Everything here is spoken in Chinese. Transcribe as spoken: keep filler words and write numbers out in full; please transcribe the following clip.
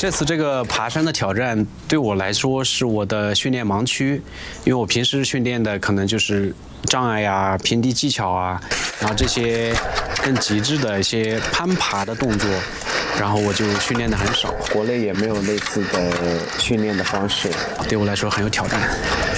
这次这个爬山的挑战对我来说是我的训练盲区，因为我平时训练的可能就是障碍呀、平地技巧啊，然后这些更极致的一些攀爬的动作，然后我就训练的很少。 国内也没有类似的训练的方式， 对我来说很有挑战。